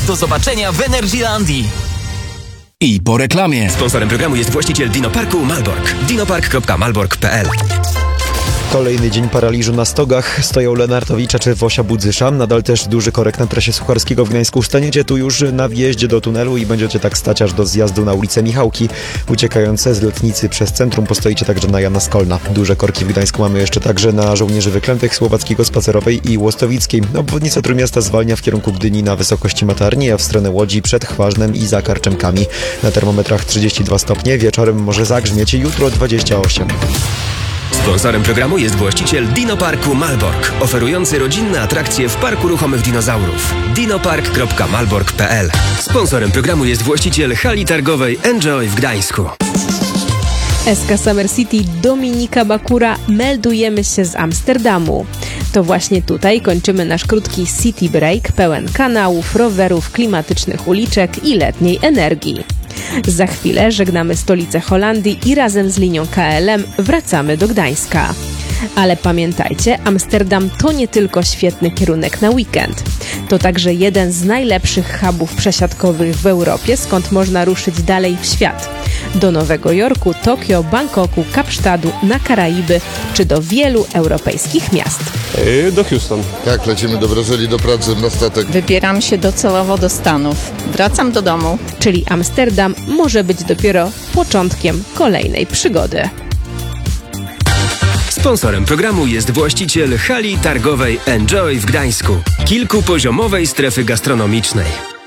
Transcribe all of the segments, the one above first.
Do zobaczenia w Energylandii. I po reklamie. Sponsorem programu jest właściciel Dinoparku Malbork. dinopark.malbork.pl. Kolejny dzień paraliżu na stogach. Stoją Lenartowicza czy Wosia Budzysza. Nadal też duży korek na trasie Sucharskiego w Gdańsku. Staniecie tu już na wjeździe do tunelu i będziecie tak stać aż do zjazdu na ulicę Michałki. Uciekające z Letnicy przez centrum postoicie także na Jana Skolna. Duże korki w Gdańsku mamy jeszcze także na Żołnierzy Wyklętych, Słowackiego, Spacerowej i Łostowickiej. Obwodnica Trójmiasta zwalnia w kierunku Gdyni na wysokości Matarni, a w stronę Łodzi przed Chważnem i za Karczemkami. Na termometrach 32 stopnie, wieczorem może zagrzmieć, jutro 28. Sponsorem programu jest właściciel Dinoparku Malbork, oferujący rodzinne atrakcje w Parku Ruchomych Dinozaurów. dinopark.malbork.pl. Sponsorem programu jest właściciel hali targowej Enjoy w Gdańsku. SK Summer City Dominika Bakura, meldujemy się z Amsterdamu. To właśnie tutaj kończymy nasz krótki City Break, pełen kanałów, rowerów, klimatycznych uliczek i letniej energii. Za chwilę żegnamy stolicę Holandii i razem z linią KLM wracamy do Gdańska. Ale pamiętajcie, Amsterdam to nie tylko świetny kierunek na weekend. To także jeden z najlepszych hubów przesiadkowych w Europie, skąd można ruszyć dalej w świat. Do Nowego Jorku, Tokio, Bangkoku, Kapsztadu, na Karaiby czy do wielu europejskich miast. Do Houston. Tak, lecimy do Brazylii, do pracy, na statek. Wybieram się docelowo do Stanów. Wracam do domu. Czyli Amsterdam może być dopiero początkiem kolejnej przygody. Sponsorem programu jest właściciel hali targowej Enjoy w Gdańsku, kilkupoziomowej strefy gastronomicznej.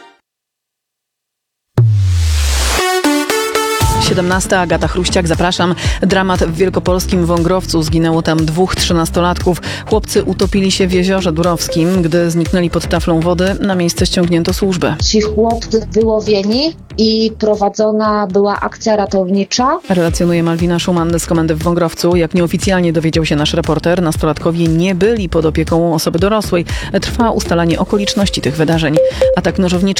17. Agata Chruściak, zapraszam. Dramat w wielkopolskim Wągrowcu. Zginęło tam 2 13-latków. Chłopcy utopili się w jeziorze Durowskim. Gdy zniknęli pod taflą wody, na miejsce ściągnięto służbę. Ci chłopcy wyłowieni i prowadzona była akcja ratownicza. Relacjonuje Malwina Szuman z komendy w Wągrowcu. Jak nieoficjalnie dowiedział się nasz reporter, nastolatkowie nie byli pod opieką osoby dorosłej. Trwa ustalanie okoliczności tych wydarzeń. Atak nożowniczki